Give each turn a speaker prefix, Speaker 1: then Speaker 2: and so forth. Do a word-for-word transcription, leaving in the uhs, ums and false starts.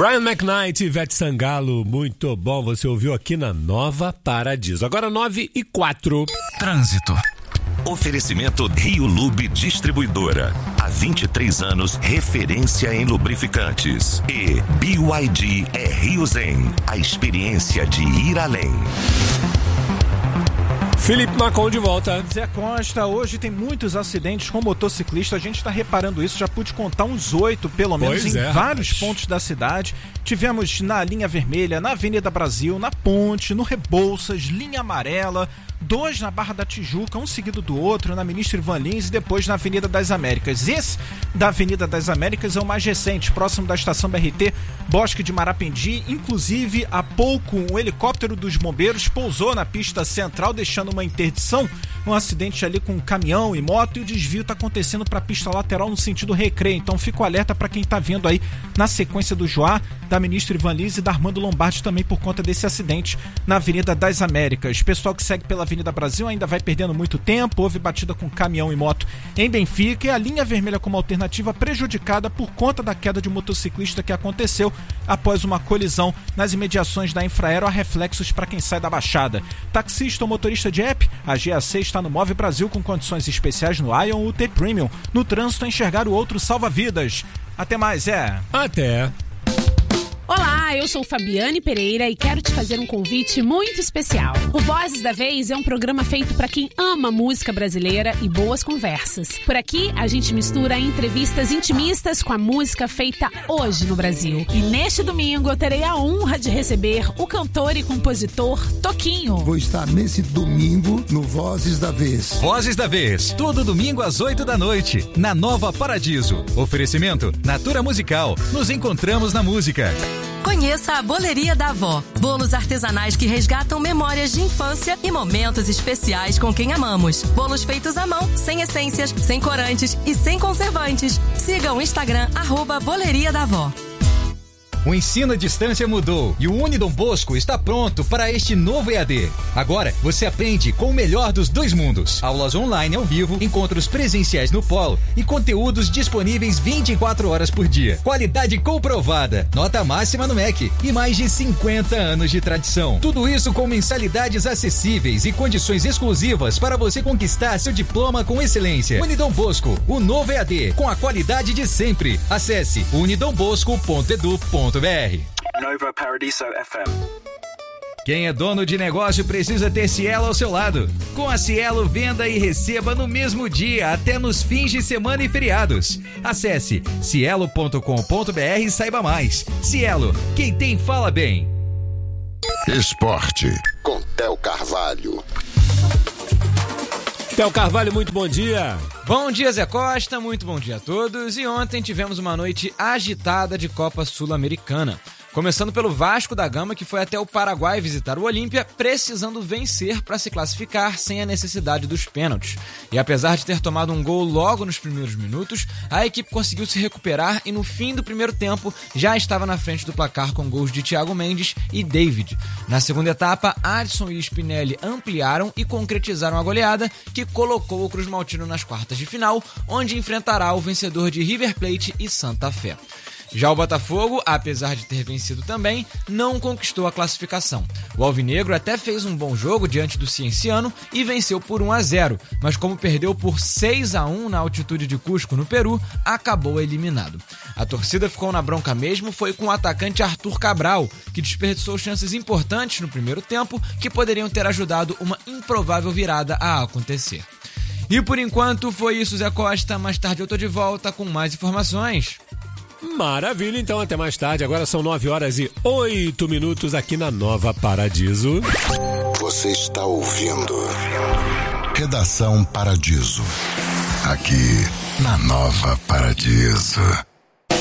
Speaker 1: Brian McKnight e Ivete Sangalo, muito bom, você ouviu aqui na Nova Paradiso. Agora nove e quatro.
Speaker 2: Trânsito. Oferecimento Rio Lube Distribuidora. Há vinte e três anos, referência em lubrificantes. E B Y D é Rio Zen, a experiência de ir além.
Speaker 1: Felipe Macon de volta.
Speaker 3: Zé Costa, hoje tem muitos acidentes com motociclista, a gente está reparando isso, já pude contar uns oito, pelo menos, pois em é, vários rapaz. pontos da cidade. Tivemos na linha vermelha, na Avenida Brasil, na Ponte, no Rebouças, linha amarela, dois na Barra da Tijuca, um seguido do outro, na Ministro Ivan Lins e depois na Avenida das Américas. Esse da Avenida das Américas é o mais recente, próximo da estação B R T, Bosque de Marapendi. Inclusive, há pouco, um helicóptero dos bombeiros pousou na pista central, deixando uma interdição, um acidente ali com caminhão e moto, e o desvio está acontecendo para a pista lateral no sentido Recreio. Então, fico alerta para quem está vendo aí na sequência do Joá, da Ministro Ivan Lins e da Armando Lombardi também por conta desse acidente na Avenida das Américas. Pessoal que segue pela Avenida Brasil ainda vai perdendo muito tempo, houve batida com caminhão e moto em Benfica e a linha vermelha como alternativa prejudicada por conta da queda de um motociclista que aconteceu após uma colisão nas imediações da Infraero, a reflexos para quem sai da Baixada. Taxista ou motorista de app, a G A C está no Move Brasil com condições especiais no Ion U T Premium. No trânsito, a enxergar o outro salva vidas. Até mais, é.
Speaker 1: Até.
Speaker 4: Olá, eu sou Fabiane Pereira e quero te fazer um convite muito especial. O Vozes da Vez é um programa feito para quem ama música brasileira e boas conversas. Por aqui, a gente mistura entrevistas intimistas com a música feita hoje no Brasil. E neste domingo eu terei a honra de receber o cantor e compositor Toquinho.
Speaker 5: Vou estar nesse domingo no Vozes da Vez.
Speaker 6: Vozes da Vez, todo domingo às oito da noite, na Nova Paradiso. Oferecimento Natura Musical. Nos encontramos na música.
Speaker 7: Conheça a Boleria da Avó. Bolos artesanais que resgatam memórias de infância e momentos especiais com quem amamos. Bolos feitos à mão, sem essências, sem corantes e sem conservantes. Siga o Instagram, arroba Boleria da Avó.
Speaker 6: O ensino à distância mudou e o Unidom Bosco está pronto para este novo E A D. Agora, você aprende com o melhor dos dois mundos. Aulas online ao vivo, encontros presenciais no polo e conteúdos disponíveis vinte e quatro horas por dia. Qualidade comprovada, nota máxima no M E C e mais de cinquenta anos de tradição. Tudo isso com mensalidades acessíveis e condições exclusivas para você conquistar seu diploma com excelência. Unidom Bosco, o novo E A D, com a qualidade de sempre. Acesse unidom bosco ponto edu ponto br.
Speaker 8: Nova Paradiso F M.
Speaker 6: Quem é dono de negócio precisa ter Cielo ao seu lado. Com a Cielo, venda e receba no mesmo dia, até nos fins de semana e feriados. Acesse cielo ponto com ponto br e saiba mais. Cielo, quem tem fala bem.
Speaker 9: Esporte, com Theo Carvalho.
Speaker 1: Theo Carvalho, muito bom dia.
Speaker 10: Bom dia, Zé Costa, muito bom dia a todos. E ontem tivemos uma noite agitada de Copa Sul-Americana. Começando pelo Vasco da Gama, que foi até o Paraguai visitar o Olímpia, precisando vencer para se classificar sem a necessidade dos pênaltis. E apesar de ter tomado um gol logo nos primeiros minutos, a equipe conseguiu se recuperar e no fim do primeiro tempo já estava na frente do placar com gols de Thiago Mendes e David. Na segunda etapa, Adson e Spinelli ampliaram e concretizaram a goleada, que colocou o Cruz Maltino nas quartas de final, onde enfrentará o vencedor de River Plate e Santa Fé. Já o Botafogo, apesar de ter vencido também, não conquistou a classificação. O Alvinegro até fez um bom jogo diante do Cienciano e venceu por um a zero, mas como perdeu por seis a um na altitude de Cusco, no Peru, acabou eliminado. A torcida ficou na bronca mesmo foi com o atacante Arthur Cabral, que desperdiçou chances importantes no primeiro tempo que poderiam ter ajudado uma improvável virada a acontecer. E por enquanto foi isso, Zé Costa. Mais tarde eu tô de volta com mais informações.
Speaker 1: Maravilha, então até mais tarde. Agora são nove horas e oito minutos aqui na Nova Paradiso.
Speaker 9: Você está ouvindo Redação Paradiso, aqui na Nova Paradiso.